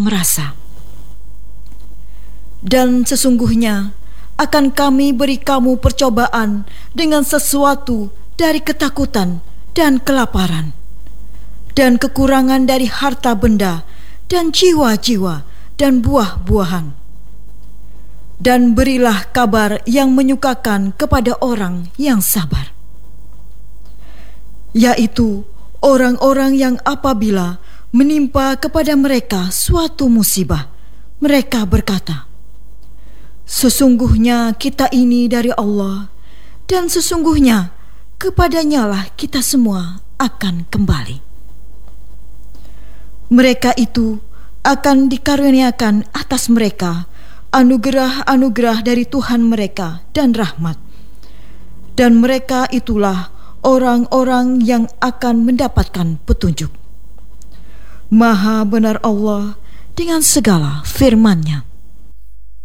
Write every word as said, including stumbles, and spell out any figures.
merasa. Dan sesungguhnya akan kami beri kamu percobaan dengan sesuatu dari ketakutan dan kelaparan, dan kekurangan dari harta benda dan jiwa-jiwa dan buah-buahan. Dan berilah kabar yang menyukakan kepada orang yang sabar, yaitu orang-orang yang apabila menimpa kepada mereka suatu musibah, mereka berkata, sesungguhnya kita ini dari Allah, dan sesungguhnya kepadanyalah kita semua akan kembali. Mereka itu akan dikaruniakan atas mereka anugerah-anugerah dari Tuhan mereka dan rahmat, dan mereka itulah orang-orang yang akan mendapatkan petunjuk. Maha benar Allah dengan segala firman-Nya.